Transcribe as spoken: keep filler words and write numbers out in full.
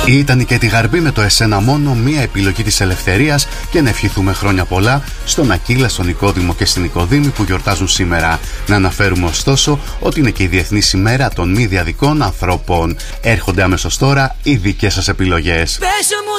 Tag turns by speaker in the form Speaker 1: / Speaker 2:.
Speaker 1: Ήταν η Κέτι Γαρμπή με το «Εσένα μόνο», μία επιλογή της ελευθερίας, και να ευχηθούμε χρόνια πολλά στον Ακύλα, στον Νικόδημο και στην Νικοδήμη που γιορτάζουν σήμερα. Να αναφέρουμε ωστόσο ότι είναι και η Διεθνής ημέρα των μη διαδικών ανθρώπων. Έρχονται αμέσως τώρα οι δικές σας επιλογές.